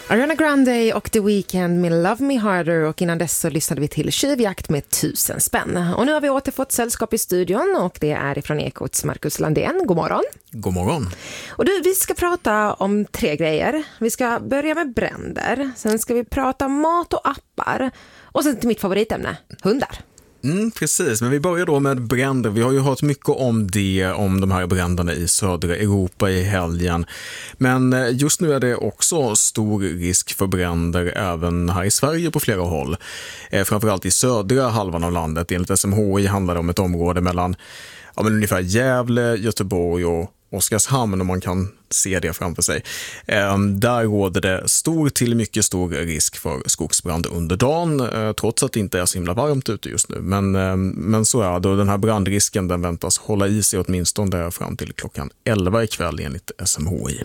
Ariana Grande och The Weeknd med Love Me Harder, och innan dess så lyssnade vi till Tjuvjakt med 1000 spänn. Och nu har vi återfått sällskap i studion, och det är ifrån Ekots Marcus Landén. God morgon. God morgon. Och du, vi ska prata om 3 grejer. Vi ska börja med bränder, sen ska vi prata mat och appar, och sen till mitt favoritämne, hundar. Precis, men vi börjar då med bränder. Vi har ju hört mycket om de här bränderna i södra Europa i helgen. Men just nu är det också stor risk för bränder även här i Sverige på flera håll. Framförallt i södra halvan av landet. Enligt SMHI handlar det om ett område mellan ungefär Gävle, Göteborg och Oskarshamn, om man kan se det framför sig. Där råder det stor till mycket stor risk för skogsbrand under dagen, trots att det inte är så himla varmt ute just nu. Men så är det, och den här brandrisken den väntas hålla i sig åtminstone fram till klockan 11 ikväll enligt SMHI.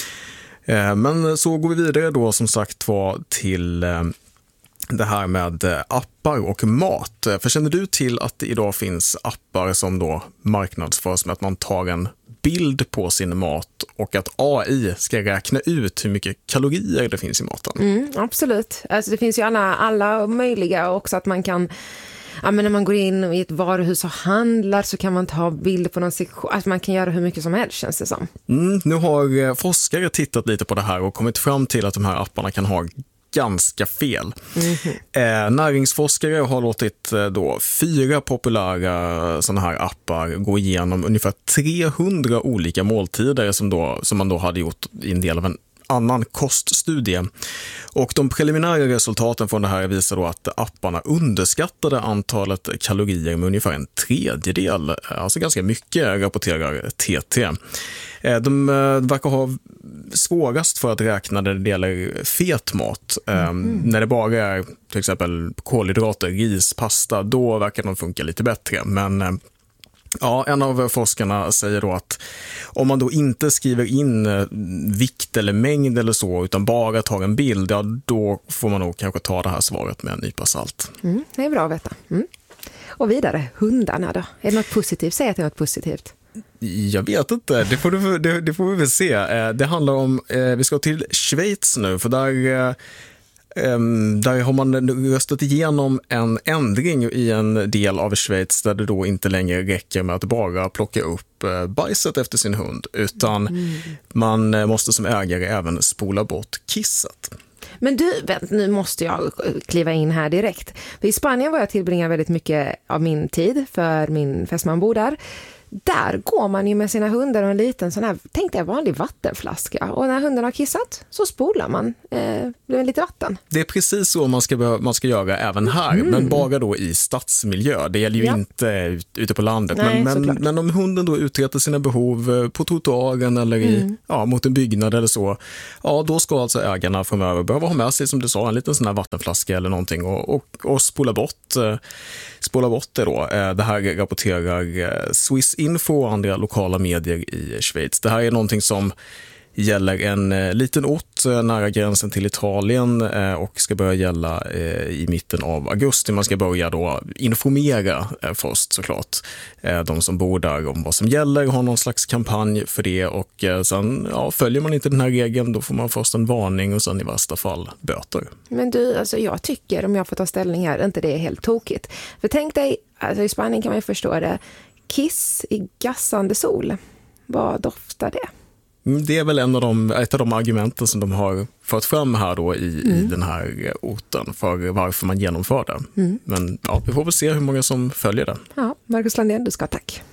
Men så går vi vidare då som sagt till det här med appar och mat. För känner du till att det idag finns appar som då marknadsförs med att man tar en bild på sin mat och att AI ska räkna ut hur mycket kalorier det finns i maten? Absolut. Alltså det finns ju alla möjliga också, att man kan, när man går in i ett varuhus och handlar så kan man ta bilder på någon sektion. Alltså man kan göra hur mycket som helst, känns det som. Nu har forskare tittat lite på det här och kommit fram till att de här apparna kan ha ganska fel. Näringsforskare har låtit 4 populära sådana här appar gå igenom ungefär 300 olika måltider som man då hade gjort i en del av en annan koststudie. Och de preliminära resultaten från det här visar då att apparna underskattade antalet kalorier med ungefär 1/3. Alltså ganska mycket, rapporterar TT. De verkar ha svårast för att räkna när det gäller fet mat. När det bara är till exempel kolhydrater, ris, pasta, då verkar de funka lite bättre. Men en av forskarna säger då att om man då inte skriver in vikt eller mängd eller så, utan bara tar en bild, då får man nog kanske ta det här svaret med en nypa salt. Det är bra att veta. Och vidare, hundarna då? Är det något positivt? Säg att det är något positivt. Jag vet inte, det får vi väl se. Det handlar om, vi ska till Schweiz nu, för där har man röstat igenom en ändring i en del av Schweiz där det då inte längre räcker med att bara plocka upp bajset efter sin hund, utan man måste som ägare även spola bort kisset. Men du, nu måste jag kliva in här direkt. För i Spanien var jag tillbringar väldigt mycket av min tid, för min fästman bor där. Där går man ju med sina hundar och en liten sån här, tänkte jag, vanlig vattenflaska. Och när hunden har kissat så spolar man med lite vatten. Det är precis så man ska göra även här, men bara då i stadsmiljö. Det gäller ju inte ute på landet. Nej, men om hunden då uträtter sina behov på trottoaren eller mot en byggnad eller så, då ska alltså ägarna framöver behöva ha med sig, som du sa, en liten sån här vattenflaska eller någonting och spola bort det då. Det här rapporterar Swiss Info och andra lokala medier i Schweiz. Det här är någonting som gäller en liten ort nära gränsen till Italien och ska börja gälla i mitten av augusti. Man ska börja då informera först såklart de som bor där om vad som gäller, ha någon slags kampanj för det, och sen följer man inte den här regeln, då får man först en varning och sen i värsta fall böter. Men du, alltså jag tycker, om jag får ta ställning här, inte det är helt tokigt. För tänk dig, alltså i Spanien kan man ju förstå det, kiss i gassande sol. Vad doftar det? Det är väl ett av de argumenten som de har fört fram här då i den här orten för varför man genomför det. Men vi får väl se hur många som följer det. Ja, Marcus Landén, du ska tack.